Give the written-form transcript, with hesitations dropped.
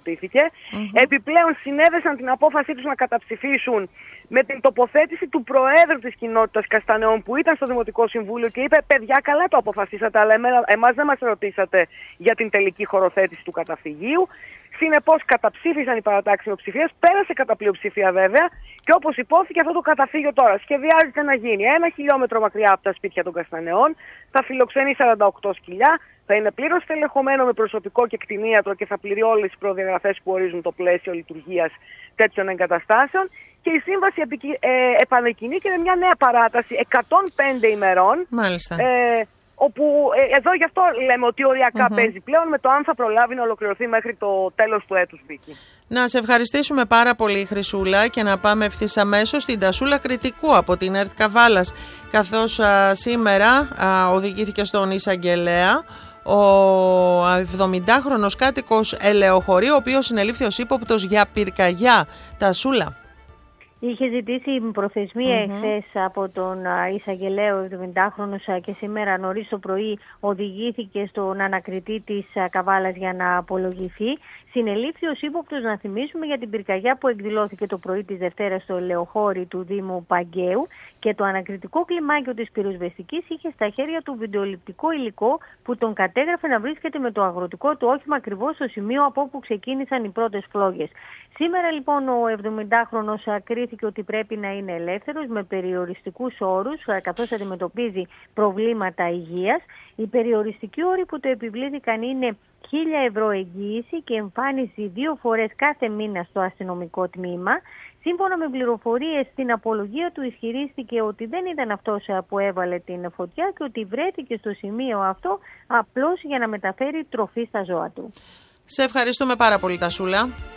ρωτήθηκε. Επιπλέον συνέδεσαν την απόφασή τους να καταψηφίσουν με την τοποθέτηση του Προέδρου της κοινότητας Καστανεών, που ήταν στο Δημοτικό Συμβούλιο και είπε: παιδιά, καλά το αποφασίσατε, αλλά εμάς δεν μας ρωτήσατε για την τελική χωροθέτηση του καταφυγίου. Συνεπώς καταψήφισαν οι παρατάξεις μειοψηφίας, πέρασε κατά πλειοψηφία βέβαια, και όπως υπόθηκε, αυτό το καταφύγιο τώρα σχεδιάζεται να γίνει 1 χιλιόμετρο μακριά από τα σπίτια των Καστανεών, θα φιλοξενεί 48 σκυλιά, θα είναι πλήρως τελεχωμένο με προσωπικό και κτηνίατρο και θα πληρεί όλες τις προδιαγραφές που ορίζουν το πλαίσιο λειτουργίας τέτοιων εγκαταστάσεων. Και η σύμβαση επανεκκινεί και μια νέα παράταση 105 ημερών. Μάλιστα. Όπου εδώ γι' αυτό λέμε ότι οριακά παίζει πλέον με το αν θα προλάβει να ολοκληρωθεί μέχρι το τέλος του έτους, Βίκη. Να σε ευχαριστήσουμε πάρα πολύ, Χρυσούλα, και να πάμε ευθύς αμέσως στην Τασούλα Κρητικού από την ΕΡΤ Καβάλας, καθώς σήμερα οδηγήθηκε στον εισαγγελέα ο 70χρονος κάτοικος Ελεοχωρίου, ο οποίος συνελήφθη ως ύποπτος για πυρκαγιά. Τασούλα. Είχε ζητήσει προθεσμία εχθές από τον εισαγγελέο 70χρονος και σήμερα νωρίς το πρωί οδηγήθηκε στον ανακριτή της Καβάλας για να απολογηθεί. Συνελήφθη ως ύποπτος, να θυμίσουμε, για την πυρκαγιά που εκδηλώθηκε το πρωί της Δευτέρας στο Ελεοχώρι του Δήμου Παγκαίου, και το ανακριτικό κλιμάκιο της πυροσβεστικής είχε στα χέρια του βιντεοληπτικό υλικό που τον κατέγραφε να βρίσκεται με το αγροτικό του όχημα ακριβώς στο σημείο από όπου ξεκίνησαν οι πρώτες φλόγες. Σήμερα λοιπόν ο 70χρονος κρίθηκε ότι πρέπει να είναι ελεύθερος με περιοριστικούς όρους, καθώς αντιμετωπίζει προβλήματα υγείας. Οι περιοριστικοί όροι που το επιβλήθηκαν είναι 1.000 ευρώ εγγύηση και εμφάνιση 2 φορές κάθε μήνα στο αστυνομικό τμήμα. Σύμφωνα με πληροφορίες στην απολογία του, ισχυρίστηκε ότι δεν ήταν αυτός που έβαλε την φωτιά και ότι βρέθηκε στο σημείο αυτό απλώς για να μεταφέρει τροφή στα ζώα του. Σε ευχαριστούμε πάρα πολύ, Τασούλα.